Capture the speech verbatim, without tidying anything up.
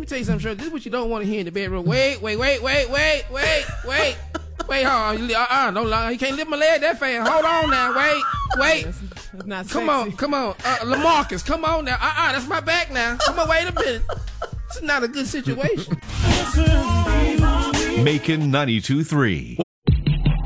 me tell you something, Shirley. This is what you don't want to hear in the bedroom. Wait, wait, wait, wait, wait, wait, wait. Wait, hold on. Uh-uh, don't lie. You can't lift my leg that fast. Hold on now. Wait, wait. It's, it's not come sexy. on, come on. Uh, LaMarcus, come on now. Uh-uh, that's my back now. Come on, wait a minute. It's not a good situation. Macon ninety-two point three.